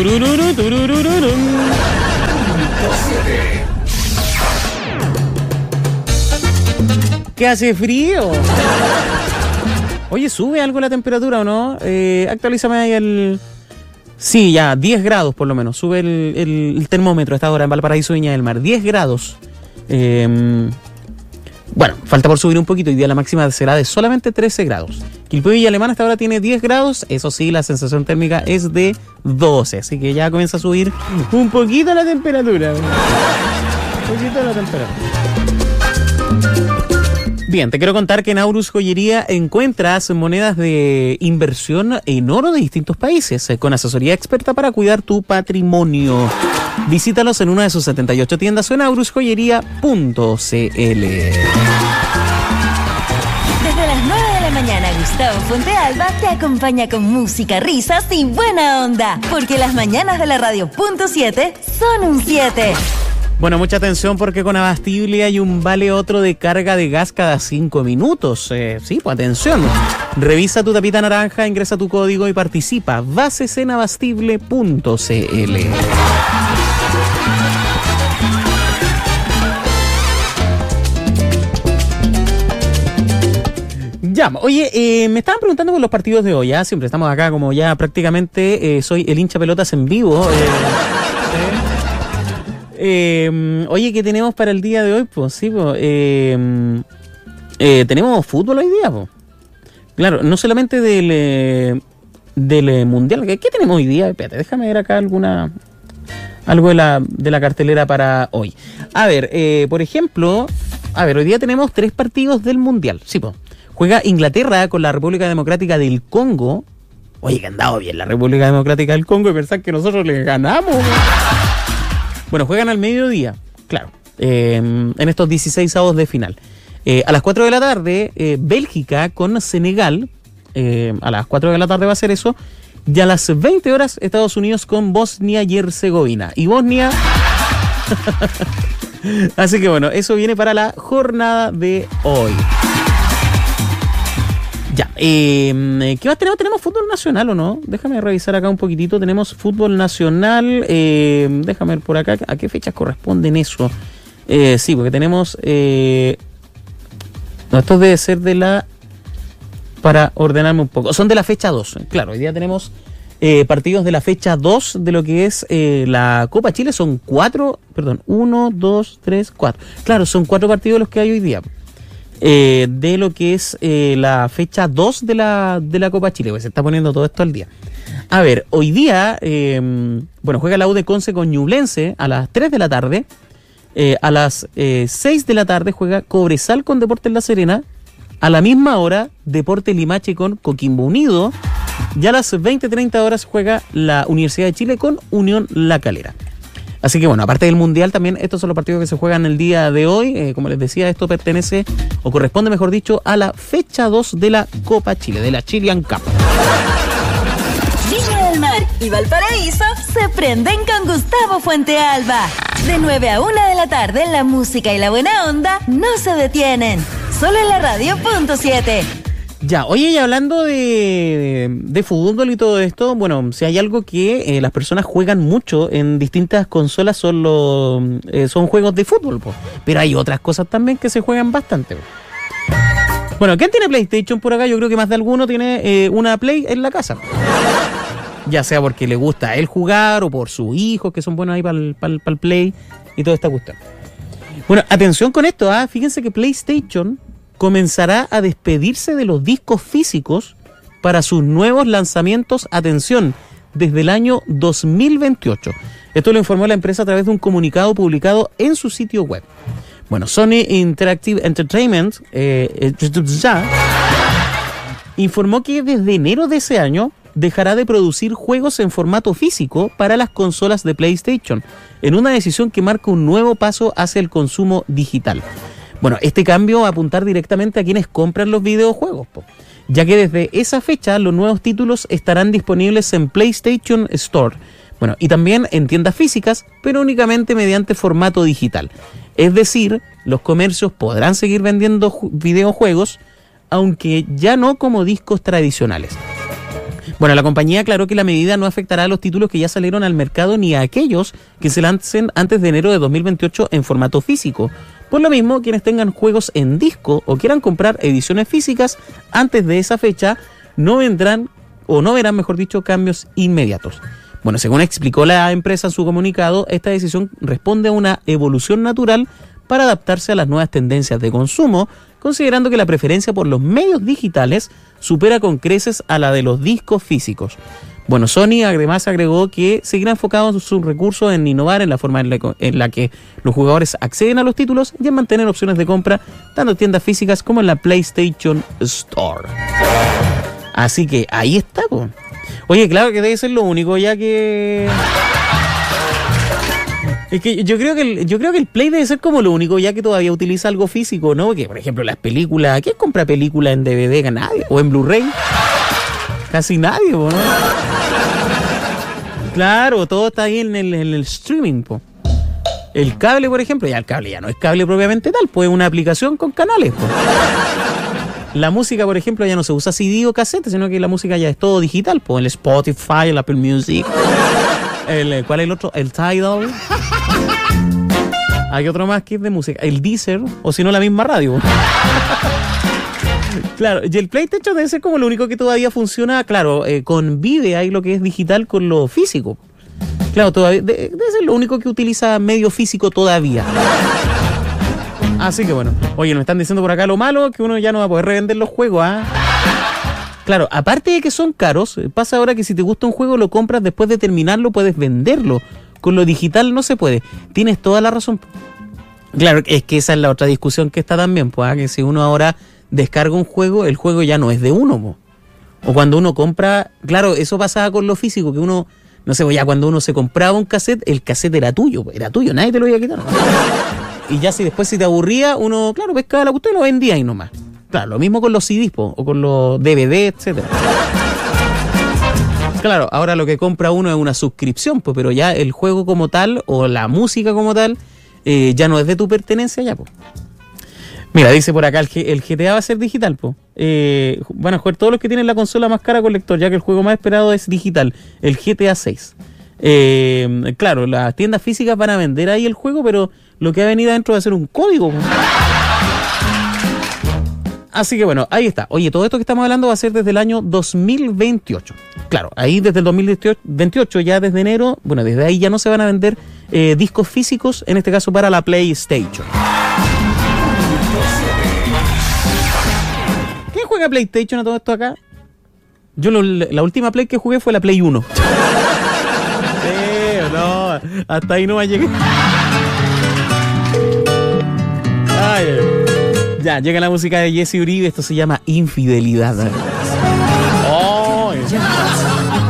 ¿Qué hace frío? Oye, ¿sube algo la temperatura o no? Actualízame ahí el... Sí, ya, 10 grados por lo menos. Sube el termómetro a esta hora en Valparaíso, Viña del Mar. 10 grados. Bueno, falta por subir un poquito. Hoy día la máxima será de solamente 13 grados. Quilpué Villa Alemana hasta ahora tiene 10 grados. Eso sí, la sensación térmica es de 12. Así que ya comienza a subir un poquito la temperatura. Un poquito la temperatura. Bien, te quiero contar que en Aurus Joyería encuentras monedas de inversión en oro de distintos países, con asesoría experta para cuidar tu patrimonio. Visítalos en una de sus 78 tiendas o en aurusjoyería.cl. Desde las 9 de la mañana, Gustavo Fuentealba te acompaña con música, risas y buena onda, porque las mañanas de la radio.7 son un 7. Bueno, mucha atención porque con Abastible hay un vale otro de carga de gas cada 5 minutos. Sí, pues atención. Revisa tu tapita naranja, ingresa tu código y participa. Bases en abastible.cl. Ya, oye, me estaban preguntando por los partidos de hoy, ¿ya? Siempre estamos acá como ya prácticamente soy el hincha pelotas en vivo. Oye, ¿qué tenemos para el día de hoy? Pues sí, pues, tenemos fútbol hoy día, pues. Claro, no solamente del Mundial. ¿Qué tenemos hoy día? Espérate, déjame ver acá algo de la cartelera para hoy. A ver, por ejemplo, hoy día tenemos 3 partidos del Mundial. Sí, pues. Juega Inglaterra con la República Democrática del Congo. Oye, que ha andado bien la República Democrática del Congo y pensar que nosotros les ganamos. Bueno, juegan al mediodía, claro, en estos 16avos de final. A las 4 de la tarde, Bélgica con Senegal. A las 4 de la tarde va a ser eso. Y a las 20 horas, Estados Unidos con Bosnia y Herzegovina. Y Bosnia... Así que bueno, eso viene para la jornada de hoy. Ya, ¿qué más tenemos? ¿Tenemos fútbol nacional o no? Déjame revisar acá un poquitito. Tenemos fútbol nacional. Déjame ver por acá. ¿A qué fechas corresponden eso? Sí, porque tenemos... no, esto debe ser de la... Para ordenarme un poco. Son de la fecha 2. Claro, hoy día tenemos partidos de la fecha 2 de lo que es la Copa Chile. Son 4... Perdón, 1, 2, 3, 4. Claro, son 4 partidos los que hay hoy día. De lo que es la fecha 2 de la Copa Chile, pues se está poniendo todo esto al día. A ver, hoy día, juega la U de Conce con Ñublense a las 3 de la tarde. A las 6 de la tarde juega Cobresal con Deportes La Serena. A la misma hora, Deportes Limache con Coquimbo Unido. Y a las 20:30 horas juega la Universidad de Chile con Unión La Calera. Así que bueno, aparte del Mundial también estos son los partidos que se juegan el día de hoy. Como les decía, esto pertenece, o corresponde mejor dicho, a la fecha 2 de la Copa Chile, de la Chilean Cup. Viña del Mar y Valparaíso se prenden con Gustavo Fuentealba. De 9 a 1 de la tarde, la música y la buena onda no se detienen. Solo en la radio.7. Ya, oye, y hablando de fútbol y todo esto, bueno, si hay algo que las personas juegan mucho en distintas consolas son juegos de fútbol, po. Pero hay otras cosas también que se juegan bastante, po. Bueno, ¿quién tiene PlayStation por acá? Yo creo que más de alguno tiene una Play en la casa. Ya sea porque le gusta a él jugar o por sus hijos que son buenos ahí para el Play y toda esta cuestión. Bueno, atención con esto, fíjense que PlayStation comenzará a despedirse de los discos físicos para sus nuevos lanzamientos, atención, desde el año 2028. Esto lo informó la empresa a través de un comunicado publicado en su sitio web. Bueno, Sony Interactive Entertainment informó que desde enero de ese año dejará de producir juegos en formato físico para las consolas de PlayStation, en una decisión que marca un nuevo paso hacia el consumo digital. Bueno, este cambio va a apuntar directamente a quienes compran los videojuegos, ya que desde esa fecha los nuevos títulos estarán disponibles en PlayStation Store, bueno, y también en tiendas físicas, pero únicamente mediante formato digital. Es decir, los comercios podrán seguir vendiendo videojuegos, aunque ya no como discos tradicionales. Bueno, la compañía aclaró que la medida no afectará a los títulos que ya salieron al mercado ni a aquellos que se lancen antes de enero de 2028 en formato físico. Por lo mismo, quienes tengan juegos en disco o quieran comprar ediciones físicas antes de esa fecha no verán, mejor dicho, cambios inmediatos. Bueno, según explicó la empresa en su comunicado, esta decisión responde a una evolución natural para adaptarse a las nuevas tendencias de consumo, considerando que la preferencia por los medios digitales supera con creces a la de los discos físicos. Bueno, Sony además agregó que seguirá enfocado sus recursos en innovar en la forma en la que los jugadores acceden a los títulos y en mantener opciones de compra tanto en tiendas físicas como en la PlayStation Store. Así que ahí está, po. Oye, claro que debe ser lo único ya que... Es que yo creo que el Play debe ser como lo único ya que todavía utiliza algo físico, ¿no? Que por ejemplo las películas, ¿quién compra películas en DVD? Nadie. O en Blu-ray. Casi nadie, ¿no? Claro, todo está ahí en el streaming, po. El cable, por ejemplo, ya el cable ya no es cable propiamente tal, pues es una aplicación con canales, po. La música, por ejemplo, ya no se usa CD o cassette, sino que la música ya es todo digital, pues el Spotify, el Apple Music. ¿Cuál es el otro? El Tidal. Hay otro más que es de música. El Deezer, o si no, la misma radio. Claro, y el PlayStation debe ser como lo único que todavía funciona, claro, convive ahí lo que es digital con lo físico. Claro, todavía debe ser lo único que utiliza medio físico todavía. Así que bueno, oye, nos están diciendo por acá lo malo, que uno ya no va a poder revender los juegos, ¿ah? Claro, aparte de que son caros, pasa ahora que si te gusta un juego lo compras después de terminarlo, puedes venderlo. Con lo digital no se puede. Tienes toda la razón. Claro, es que esa es la otra discusión que está también, pues, que si uno ahora descarga un juego, el juego ya no es de uno, po. O cuando uno compra, claro, eso pasaba con lo físico, que uno, no sé, ya cuando uno se compraba un cassette, el cassette era tuyo, nadie te lo iba a quitar. Y ya si después te aburría, uno, claro, pescaba la cuestión y lo vendía ahí nomás. Claro, lo mismo con los CDs, po, o con los DVD, etcétera. Claro, ahora lo que compra uno es una suscripción, pues, pero ya el juego como tal o la música como tal ya no es de tu pertenencia ya, pues. Mira, dice por acá, el GTA va a ser digital, pues. Van a jugar todos los que tienen la consola más cara con lector, ya que el juego más esperado es digital, el GTA 6. Claro, las tiendas físicas van a vender ahí el juego, pero lo que va a venir adentro va a ser un código, pues. Así que bueno, ahí está. Oye, todo esto que estamos hablando va a ser desde el año 2028. Claro, ahí desde el 2028, ya desde enero, bueno, desde ahí ya no se van a vender discos físicos, en este caso para la PlayStation. ¿Quién juega PlayStation a todo esto acá? Yo la última Play que jugué fue la Play 1. No, hasta ahí no va a llegar. Ay, ya, llega la música de Jesse Uribe, esto se llama Infidelidad. Oh,